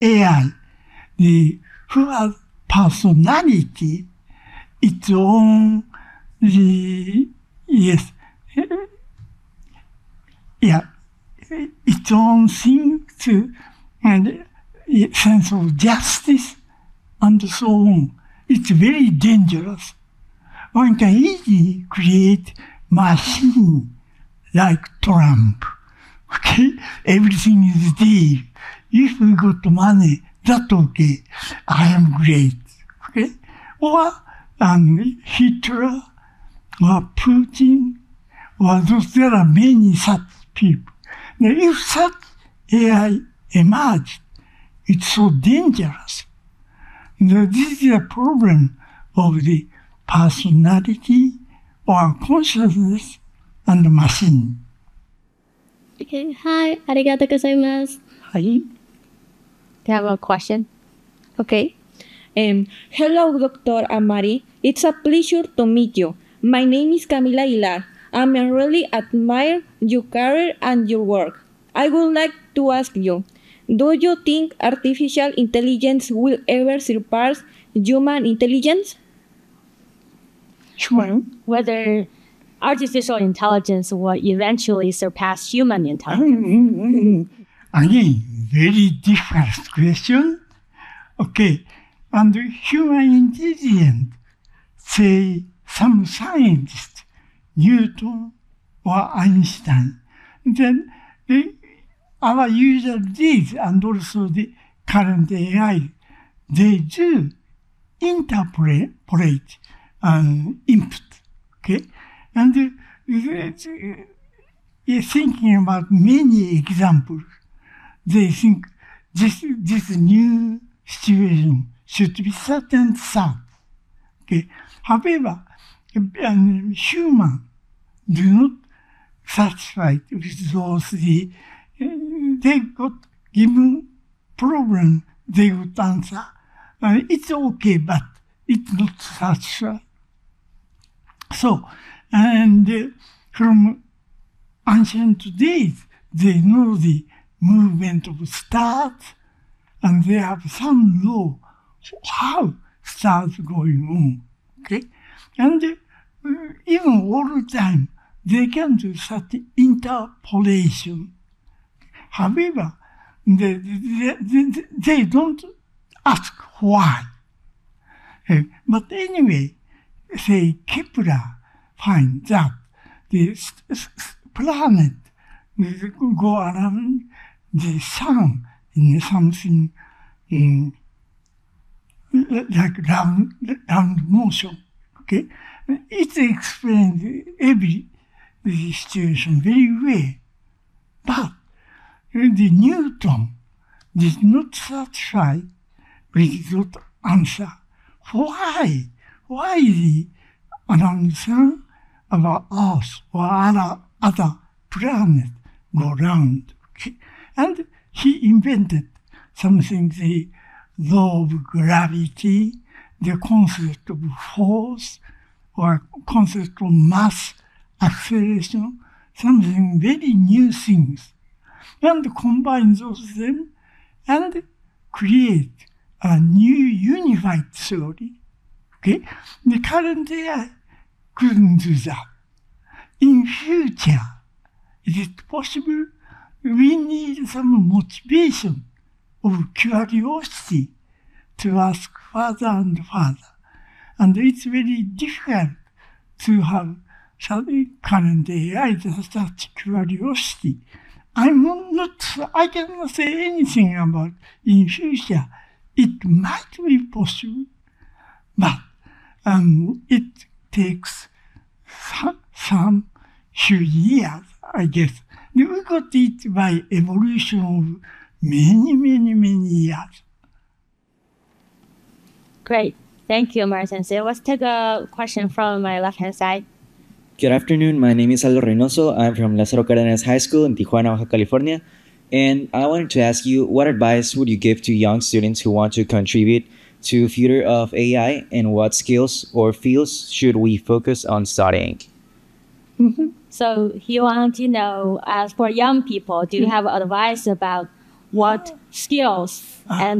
AI, who has personality, its own, its own thing and sense of justice and so on. It's very dangerous. One can easily create machine like Trump. Okay, everything is there. If we got money, that's okay. I am great. Okay, or Hitler, or Putin, or those. There are many such people. Now, if such AI emerged, it's so dangerous. Now, this is a problem of the personality or consciousness and machine. Okay, hi, arigatou gozaimasu. Hi. Do you have a question? Okay. Hello, Dr. Amari. It's a pleasure to meet you. My name is Camila Aguilar. I really admire your career and your work. I would like to ask you, do you think artificial intelligence will ever surpass human intelligence? Sure. Whether artificial intelligence will eventually surpass human intelligence. Again, very difficult question. Okay, and human intelligence, say some scientist, Newton or Einstein, then our user did, and also the current AI, they do interpret input, okay? And thinking about many examples, they think this new situation should be certain sound. Okay. However, human do not satisfied with those they got given problem, they would answer. It's okay, but it's not satisfied. So, and from ancient days, they know the movement of stars, and they have some law how stars going on. Okay, and even all the time they can do such interpolation. However, they don't ask why. But anyway, say Kepler finds that the planet will go around the sun in something like round motion. Okay, it explains every situation very well. But the Newton did not satisfy with that answer. Why? Why the around the sun, our Earth or other planets go round? Okay? And he invented something, the law of gravity, the concept of force, or concept of mass acceleration, something very new things, and combine those them and create a new unified theory. Okay, the current AI couldn't do that. In future, is it possible? We need some motivation of curiosity to ask further and further. And it's very difficult to have current AI such curiosity. I cannot say anything about in future. It might be possible, but it takes some few years, I guess. We got it by evolution of many years. Great. Thank you, Mari-sensei. Let's take a question from my left-hand side. Good afternoon. My name is Aldo Reynoso. I'm from Lázaro Cárdenas High School in Tijuana, Baja California. And I wanted to ask you, what advice would you give to young students who want to contribute to future of AI, and what skills or fields should we focus on studying? So he wants to know, as for young people, do you have advice about what skills and